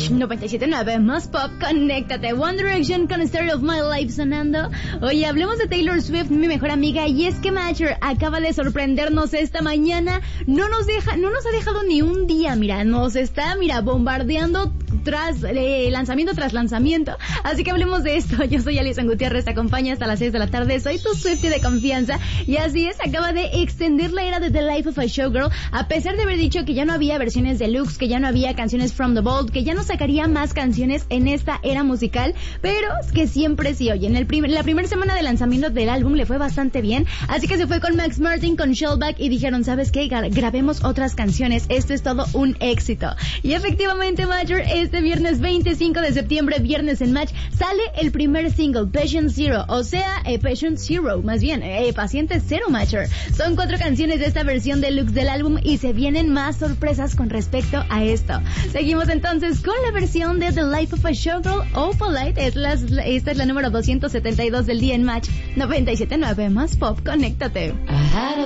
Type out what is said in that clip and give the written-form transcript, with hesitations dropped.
Match 97.9 más pop, conéctate. One Direction con Story of My Life sonando. Oye, hablemos de Taylor Swift, mi mejor amiga, y es que Matcher acaba de sorprendernos esta mañana. No nos ha dejado ni un día, mira, nos está, bombardeando lanzamiento tras lanzamiento. Así que hablemos de esto. Yo soy Alison Gutiérrez, te acompaño hasta las 6 de la tarde. Soy tu Swiftie de confianza. Y así es, acaba de extender la era de The Life of a Showgirl, a pesar de haber dicho que ya no había versiones deluxe, que ya no había canciones from the vault, que ya no sacaría más canciones en esta era musical, pero que siempre sí, oye, en la primera semana de lanzamiento del álbum le fue bastante bien, así que se fue con Max Martin, con Shellback, y dijeron, ¿sabes qué? Grabemos otras canciones, esto es todo un éxito. Y efectivamente, Major, este viernes 25 de septiembre, viernes en Match, sale el primer single, Patient Zero, o sea, Patient Zero, más bien, Paciente Cero, Major. Son 4 canciones de esta versión deluxe del álbum y se vienen más sorpresas con respecto a esto. Seguimos entonces con la versión de The Life of a Showgirl, Opalite. Esta es la número 272 del día en Match 97.9 más pop, conéctate.